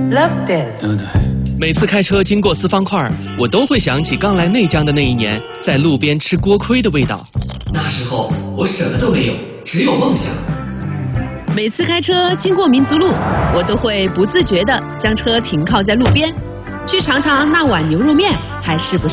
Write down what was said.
Love this。 每次开车经过四方块，我都会想起刚来内江的那一年，在路边吃锅盔的味道。 那时候我什么都没有，只有梦想。 每次开车经过民族路，我都会不自觉地将车停靠在路边，去尝尝那碗牛肉面，还是不是？